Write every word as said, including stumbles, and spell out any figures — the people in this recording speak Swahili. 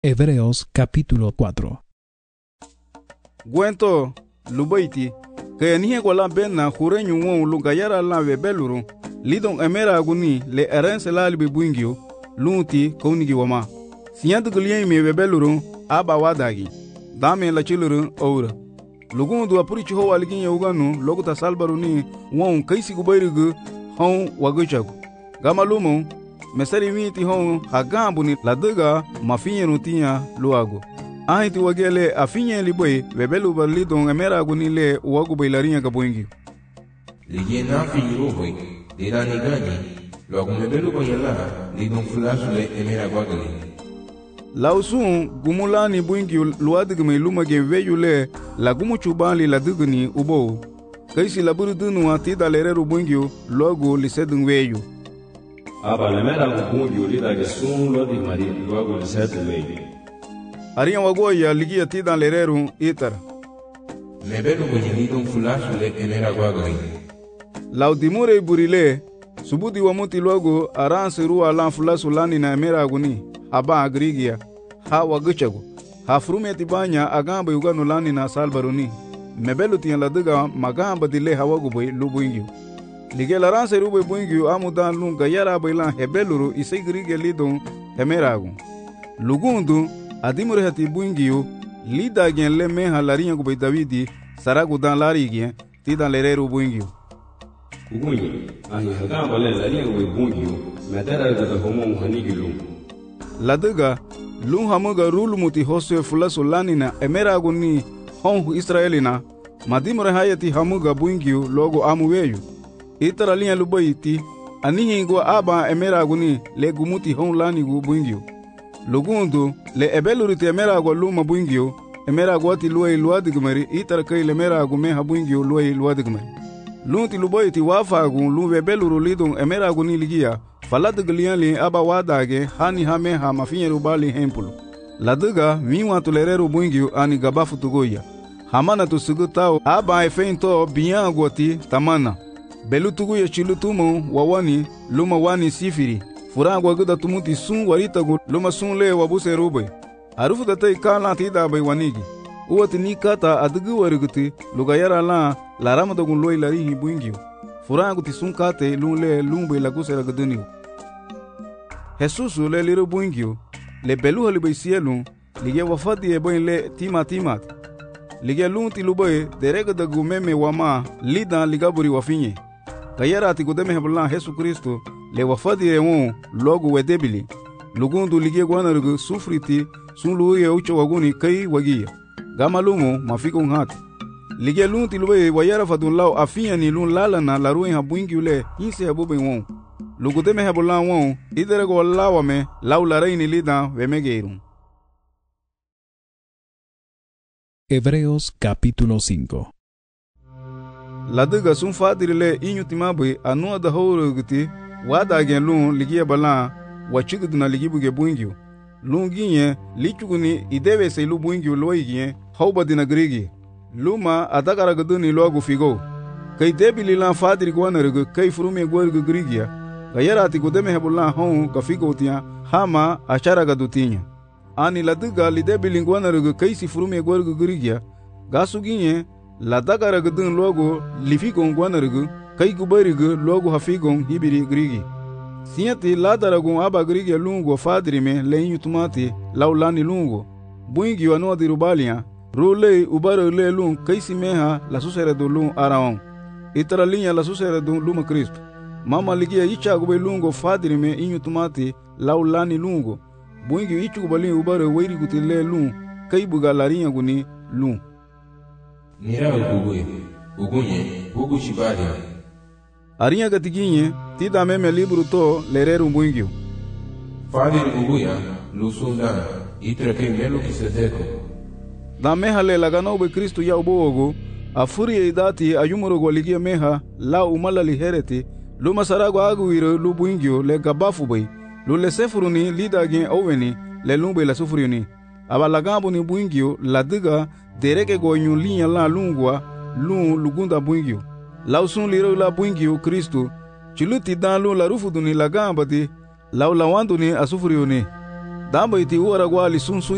Hebreos capítulo cuatro. Gwento lubaiti ke nihe kwa la benna khurenyu won lugayara la webeluru lidon emera aguni le erense la libe buingio lunti kownigi wama siyad gulien me webeluru aba wadagi dame la chiluru oura lugun du apuri chiho walgin yuganu loguta salbaruni won kaisi gubayrugu hon waguchagu gamalumo mesari miti hon hagambuni ladaga mafinyenu tinya luago ahiti wagele afinye liboy webelu balidon emera aguni le wagu bailarinya gaboingi ligena finyo boy dira ni gani logo mebelu boyala lidon flash le emera gwagali lausun gumulani buingi luadigme lumage veyule la gumuchubali ladigni ubo kaisi laburu dunu atida lereru buingi logo lisedun weyu aba lemera kukungi ulida gesun lodi mari logo lisedu weyu ariya wagoya ligia tidan lereru itar mebelu boyalidon flash le emera gwagali laudimure burile subudi wamuti logo aranse ruwa lan flasu lani na emera aguni aba agrigia ha waguchago ha frumeti banya agamba yuganu lani na salbaruni mebelu tiyan ladiga magamba dile hawagu boy lubuingyu lige laranse rube buingyu amudan lun gayara bailan hebeluru isegrigia lidon hemeragu lugundu adimure hati buingyu lida gen le meha larinya gubay davidi saragu dan larigien tidan lereru buingyu ugunyi ahi hagamba le larinya gubay buingyu medara gada homo hanigilu ladiga lun hamuga rulumuti hoswe fulasu lanina emeragu ni honhu israelina madimure hayati hamuga buingyu logo amuweyu itara linya lubayiti anihingo aba emeragu ni le gumuti hon lanigu buingyu lugundu le ebeluriti emeragu luma buingyu emeragu ati luay luadigmari itara kai le emeragu meha buingyu luay luadigmari lunti lubayiti wafagu lu ebeluru lidon emeragu ni ligia faladiglian li aba wadage hani hame ha mafinyeru bali hempulu ladiga miwa tulereru buingyu ani gabafu tugoya hamana tusugutao aba efento biangoti tamana belu tuguya chilutumo wawani luma wani sifiri furangwa guda tumuti sun waritagu luma sun le wabuse rubay arufu datai kala tida bay wanigi uwati ni kata adigi wariguti lugayara la laramadagun loy larihi buingyu furangu ti sun kate lun le lun bay lagusera guduniu Jesusu le liru buingyu le belu halibay sielun lige wafadi e boy le tima timat lige lun ti lubay derega da gumeme wama lidan ligaburi wafinye gayara ati gudeme heblan Jesu Kristo le wafadi e won logo wedebili lugundu lige gwanarugu sufriti sun luye ucho waguni kai wagia gamalumo mafiko ngati lige lun ti lubay wayara fadun law afinya ni lun lalana la ruin ha buingyu le hinse habube won lugudeme heblan won iderego lawame law la reini lidan wemegeirun. Hebreos capítulo cinco. Ladiga sun fadirile inyutimabe anu da howruguti wada gen lun ligia balan wachiguduna ligibuge buingyu lun ginye lichuguni idewe se lu buingyu loigien hawbadina grigi luma adagara guduni logu figo kai debili lan fadiri gwanargu kai furume gwargu grigia gayara ati gudeme hebulan hon gafigo tia hama achara gadutinya ani ladiga lidebili gwanargu kai si furume gwargu grigia gasuginye ladagara gudun logo lifigon gwanargu kai gubarigu logo hafigon hibiri grigi siyati ladaragun aba grigi lungo fadirime lein tumati laulani lungo buingi wanu dirubalia rule ubaro le lun kai si meha la susere do lun araon itara linya la susere do luma Kristo mama ligia icha gube lungo fadirime inyu tumati laulani lungo buingi ichu gubali ubaro weiri gutile lun kai buga larinya guni lun mira uguye ugunye ugu shibari arinya gatiginye tida meme libru to lereru buingyu fadir uguya lusunda itreke melo kisedeko da meha le lagano be Kristo ya ubogo afuri idati ayumuro goligia meha la umala lihereti luma sarago aguiro lu buingyu le gabafu bay lu le sefuruni lidage oweni le lumbe la sufuriuni aba lagambo ni buingyu ladiga dereke goyun linya la lungwa lun lugunda buingyu lausun liro la buingyu Kristo chiluti dan lu la rufuduni lagamba di laulawandu ni asufuriuni damba iti uara gwali sun sun